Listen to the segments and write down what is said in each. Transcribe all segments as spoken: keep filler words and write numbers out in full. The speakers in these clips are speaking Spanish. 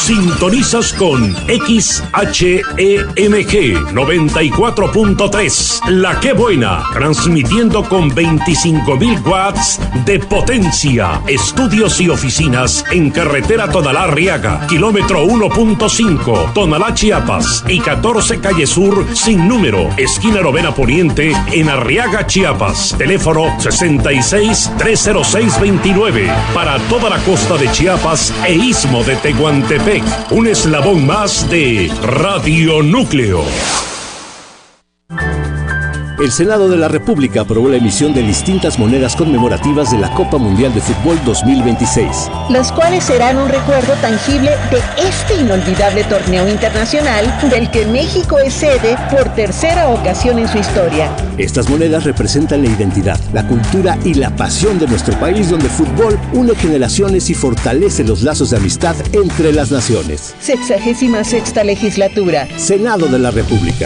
Sintonizas con X H E M G noventa y cuatro punto tres, La Que Buena, transmitiendo con veinticinco mil watts de potencia. Estudios y oficinas en carretera Tonalá-Arriaga, kilómetro uno punto cinco, Tonalá, Chiapas, y catorce Calle Sur, sin número, esquina Novena Poniente, en Arriaga, Chiapas. Teléfono sesenta y seis, trescientos seis, veintinueve. Para toda la costa de Chiapas e Istmo de Tehuantepec. Un eslabón más de Radio Núcleo. El Senado de la República aprobó la emisión de distintas monedas conmemorativas de la Copa Mundial de Fútbol dos mil veintiséis. Las cuales serán un recuerdo tangible de este inolvidable torneo internacional del que México es sede por tercera ocasión en su historia. Estas monedas representan la identidad, la cultura y la pasión de nuestro país, donde el fútbol une generaciones y fortalece los lazos de amistad entre las naciones. Sexagésima sexta legislatura. Senado de la República.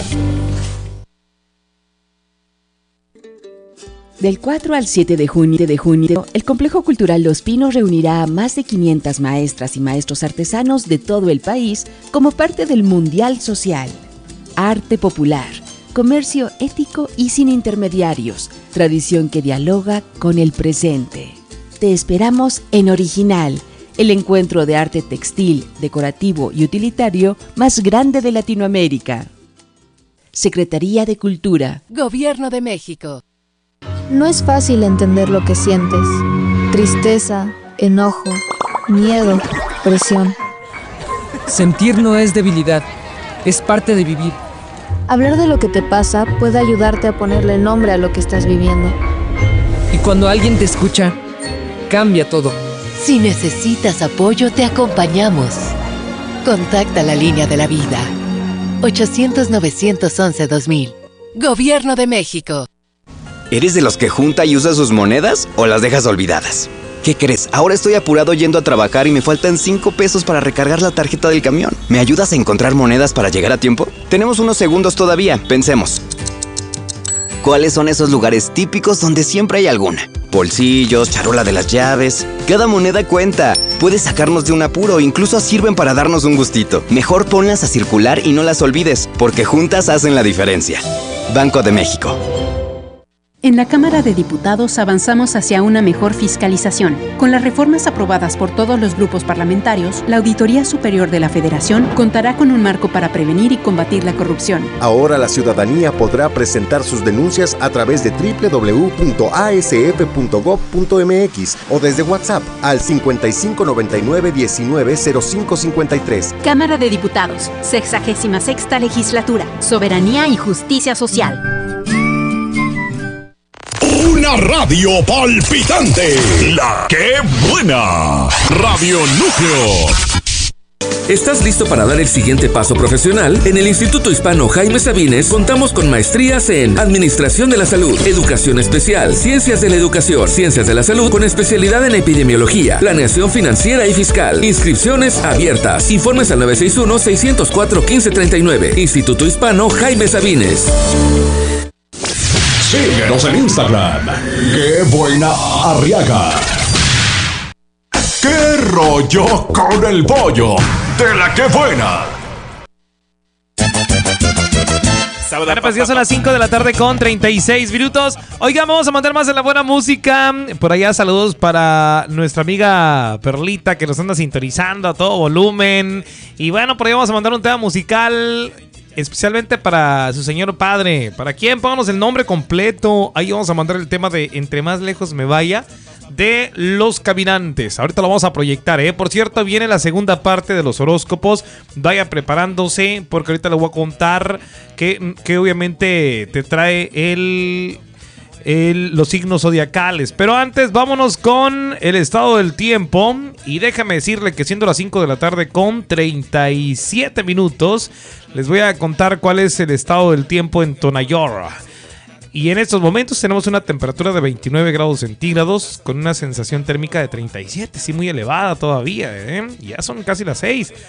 Del cuatro al siete de junio, de junio, el Complejo Cultural Los Pinos reunirá a más de quinientas maestras y maestros artesanos de todo el país como parte del Mundial Social. Arte popular, comercio ético y sin intermediarios, tradición que dialoga con el presente. Te esperamos en Original, el encuentro de arte textil, decorativo y utilitario más grande de Latinoamérica. Secretaría de Cultura. Gobierno de México. No es fácil entender lo que sientes. Tristeza, enojo, miedo, presión. Sentir no es debilidad, es parte de vivir. Hablar de lo que te pasa puede ayudarte a ponerle nombre a lo que estás viviendo. Y cuando alguien te escucha, cambia todo. Si necesitas apoyo, te acompañamos. Contacta la línea de la vida. ochocientos, novecientos once, dos mil. Gobierno de México. ¿Eres de los que junta y usa sus monedas o las dejas olvidadas? ¿Qué crees? Ahora estoy apurado yendo a trabajar y me faltan cinco pesos para recargar la tarjeta del camión. ¿Me ayudas a encontrar monedas para llegar a tiempo? Tenemos unos segundos todavía, pensemos. ¿Cuáles son esos lugares típicos donde siempre hay alguna? Bolsillos, charola de las llaves. Cada moneda cuenta. Puede sacarnos de un apuro, incluso sirven para darnos un gustito. Mejor ponlas a circular y no las olvides, porque juntas hacen la diferencia. Banco de México. En la Cámara de Diputados avanzamos hacia una mejor fiscalización. Con las reformas aprobadas por todos los grupos parlamentarios, la Auditoría Superior de la Federación contará con un marco para prevenir y combatir la corrupción. Ahora la ciudadanía podrá presentar sus denuncias a través de doble u doble u doble u punto a s f punto gob punto m x o desde WhatsApp al cincuenta y cinco noventa y nueve diecinueve cero cinco cincuenta y tres. Cámara de Diputados, sexagésima sexta legislatura, soberanía y justicia social. Una radio palpitante. La Que Buena. Radio Núcleo. ¿Estás listo para dar el siguiente paso profesional? En el Instituto Hispano Jaime Sabines contamos con maestrías en Administración de la Salud, Educación Especial, Ciencias de la Educación, Ciencias de la Salud con especialidad en Epidemiología, Planeación Financiera y Fiscal. Inscripciones abiertas. Informes al nueve seis uno, seis cero cuatro, uno cinco tres nueve. Instituto Hispano Jaime Sabines. Síguenos en Instagram. ¡Qué buena Arriaga! ¡Qué rollo con el pollo de la Que Buena! Bueno, pues ya son las cinco de la tarde con treinta y seis minutos. Oigan, vamos a mandar más de la buena música. Por allá saludos para nuestra amiga Perlita que nos anda sintonizando a todo volumen. Y bueno, por allá vamos a mandar un tema musical especialmente para su señor padre. ¿Para quién? Pónganos el nombre completo. Ahí vamos a mandar el tema de Entre Más Lejos Me Vaya de Los Caminantes. Ahorita lo vamos a proyectar, ¿eh? Por cierto, viene la segunda parte de los horóscopos. Vaya preparándose porque ahorita le voy a contar que, que obviamente te trae el... El, los signos zodiacales. Pero antes vámonos con el estado del tiempo. Y déjame decirle que siendo las cinco de la tarde con treinta y siete minutos, les voy a contar cuál es el estado del tiempo en Tonayora. Y en estos momentos tenemos una temperatura de veintinueve grados centígrados con una sensación térmica de treinta y siete. Sí, muy elevada todavía, ¿eh? Ya son casi las seis.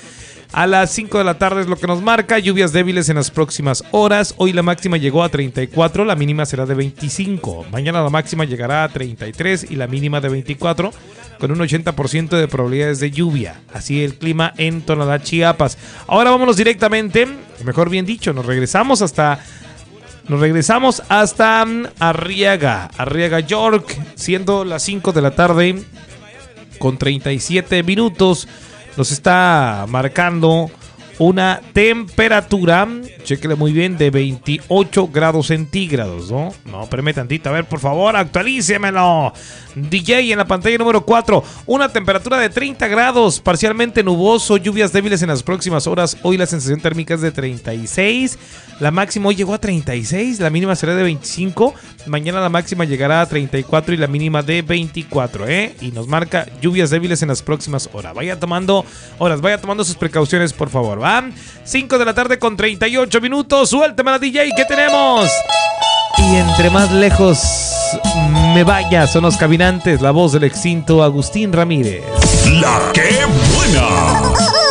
A las cinco de la tarde es lo que nos marca. Lluvias débiles en las próximas horas. Hoy la máxima llegó a treinta y cuatro, la mínima será de veinticinco. Mañana la máxima llegará a treinta y tres y la mínima de veinticuatro, con un ochenta por ciento de probabilidades de lluvia. Así el clima en Tonalá, Chiapas. Ahora vámonos directamente, mejor bien dicho, nos regresamos hasta... Nos regresamos hasta Arriaga, Arriaga, York, siendo las cinco de la tarde con treinta y siete minutos. Nos está marcando una temperatura, chéquele muy bien, de veintiocho grados centígrados, ¿no? No, espérame tantito, a ver, por favor, actualícemelo. D J en la pantalla número cuatro, una temperatura de treinta grados, parcialmente nuboso, lluvias débiles en las próximas horas. Hoy la sensación térmica es de treinta y seis, la máxima hoy llegó a treinta y seis, la mínima será de veinticinco. Mañana la máxima llegará a treinta y cuatro y la mínima de veinticuatro, ¿eh? Y nos marca lluvias débiles en las próximas horas. Vaya tomando horas, vaya tomando sus precauciones, por favor, ¿va? cinco de la tarde con treinta y ocho minutos. Suéltame la D J, ¿qué tenemos? Y entre más lejos me vaya, son los caminantes, la voz del extinto Agustín Ramírez. La que